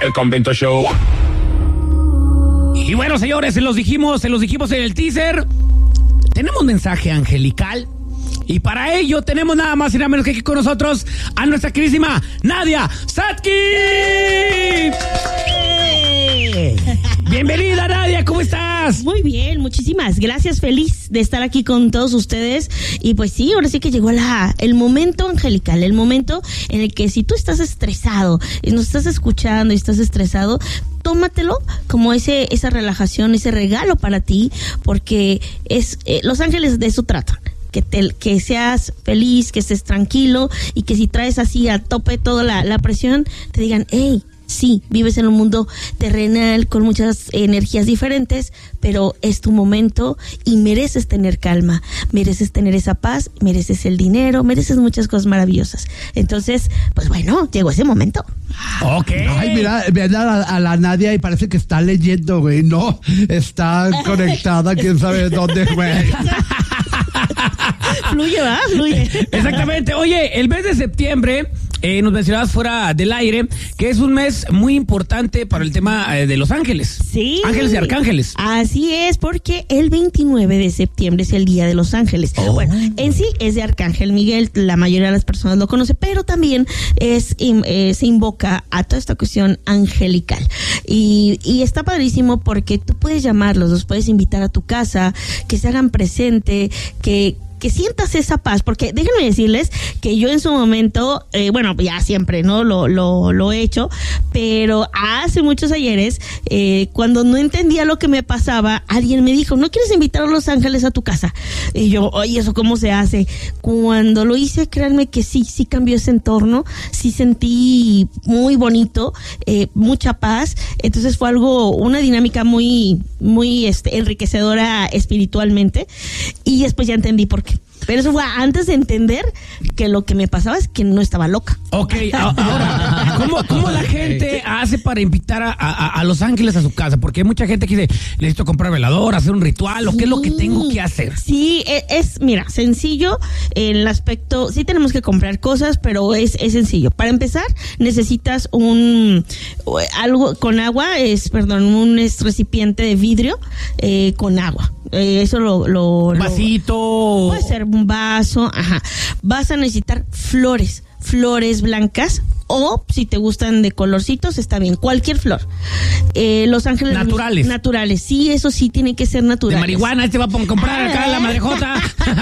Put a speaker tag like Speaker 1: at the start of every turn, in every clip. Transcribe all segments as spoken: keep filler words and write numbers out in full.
Speaker 1: El Convento Show.
Speaker 2: Y bueno, señores, se los dijimos, se los dijimos en el teaser. Tenemos mensaje angelical. Y para ello tenemos nada más y nada menos que aquí con nosotros a nuestra queridísima Nadia Satki. Bienvenida, Nadia, ¿cómo estás?
Speaker 3: Muy bien, muchísimas gracias, feliz de estar aquí con todos ustedes. Y pues sí, ahora sí que llegó la, el momento angelical, el momento en el que si tú estás estresado y nos estás escuchando y estás estresado, tómatelo como ese esa relajación, ese regalo para ti, porque es eh, Los Ángeles de eso tratan. Que, te, que seas feliz, que estés tranquilo y que si traes así a tope toda la, la presión, te digan, hey, sí, vives en un mundo terrenal con muchas energías diferentes, pero es tu momento y mereces tener calma, mereces tener esa paz, mereces el dinero, mereces muchas cosas maravillosas. Entonces, pues bueno, llegó ese momento.
Speaker 2: Ok.
Speaker 4: Ay, mira, ve a, a la Nadia y parece que está leyendo, güey. No, está conectada, quién sabe dónde, güey.
Speaker 3: Fluye, ¿va? Fluye.
Speaker 2: Exactamente. Oye, el mes de septiembre, eh, nos mencionabas fuera del aire, que es un mes muy importante para el tema eh, de Los Ángeles.
Speaker 3: Sí.
Speaker 2: Ángeles y arcángeles.
Speaker 3: Así es, porque el veintinueve de septiembre es el Día de Los Ángeles.
Speaker 2: Oh.
Speaker 3: Bueno, en sí es de Arcángel Miguel, la mayoría de las personas lo conoce, pero también es eh, se invoca a toda esta cuestión angelical. Y, y está padrísimo porque tú puedes llamarlos, los puedes invitar a tu casa, que se hagan presente, que que sientas esa paz, porque déjenme decirles que yo en su momento, eh, bueno, ya siempre, ¿no? Lo, lo, lo he hecho, pero hace muchos ayeres, eh, cuando no entendía lo que me pasaba, alguien me dijo, ¿no quieres invitar a Los Ángeles a tu casa? Y yo, oye, ¿eso cómo se hace? Cuando lo hice, créanme que sí, sí cambió ese entorno, sí sentí muy bonito, eh, mucha paz, entonces fue algo, una dinámica muy, muy este, enriquecedora espiritualmente, y después ya entendí por qué. Pero eso fue antes de entender que lo que me pasaba es que no estaba loca.
Speaker 2: Ok, ahora, ¿cómo, cómo la gente hace para invitar a, a, a Los Ángeles a su casa? Porque hay mucha gente que dice, necesito comprar velador, hacer un ritual, sí. ¿O qué es lo que tengo que hacer?
Speaker 3: Sí, es, es mira, sencillo el aspecto, sí tenemos que comprar cosas, pero es, es sencillo. Para empezar, necesitas un, algo con agua, es, perdón, un es recipiente de vidrio eh, con agua. Eh, eso lo, lo...
Speaker 2: Un vasito.
Speaker 3: Lo, puede ser un vaso, ajá. Vas a necesitar flores, flores blancas, o si te gustan de colorcitos, está bien, cualquier flor. Eh, Los Ángeles
Speaker 2: naturales.
Speaker 3: Naturales, sí, eso sí tiene que ser naturales.
Speaker 2: De marihuana, este va a comprar acá la madrejota.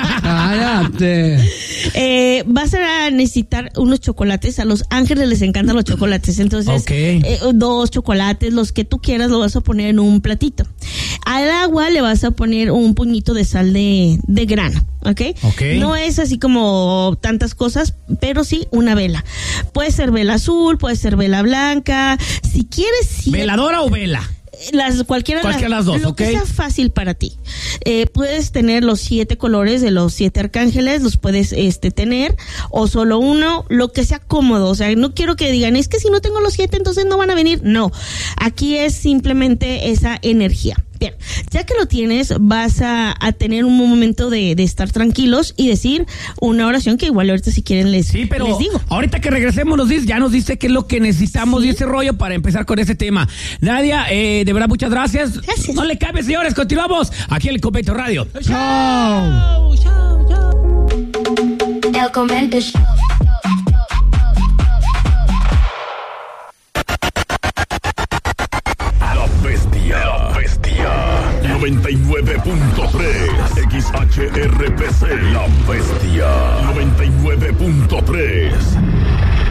Speaker 4: Cállate.
Speaker 3: Eh, vas a necesitar unos chocolates. A Los Ángeles les encantan los chocolates. Entonces,
Speaker 2: okay.
Speaker 3: eh, dos chocolates, los que tú quieras, lo vas a poner en un platito. Al agua le vas a poner un puñito de sal de, de grano, ¿ok?
Speaker 2: Okay.
Speaker 3: No es así como tantas cosas, pero sí una vela. Puede ser vela azul, puede ser vela blanca. Si quieres... Si
Speaker 2: ¿Veladora o vela?
Speaker 3: Las, cualquiera,
Speaker 2: cualquiera de las dos,
Speaker 3: lo
Speaker 2: ok.
Speaker 3: que sea fácil para ti. Eh, puedes tener los siete colores de los siete arcángeles, los puedes este tener, o solo uno, lo que sea cómodo. O sea, no quiero que digan, es que si no tengo los siete, entonces no van a venir. No, aquí es simplemente esa energía. Bien, ya que lo tienes, vas a, a tener un momento de, de estar tranquilos y decir una oración que igual ahorita si quieren les,
Speaker 2: sí, pero
Speaker 3: les digo.
Speaker 2: Ahorita que regresemos nos dice, ya nos dice qué es lo que necesitamos, ¿sí? Y ese rollo para empezar con ese tema. Nadia, eh, de verdad muchas gracias.
Speaker 3: Gracias.
Speaker 2: No le cabe, señores, continuamos aquí en el Convento Radio.
Speaker 3: Chao, chao, chao.
Speaker 5: El Convento Show.
Speaker 1: noventa y nueve punto tres X H R P C La Bestia noventa y nueve punto tres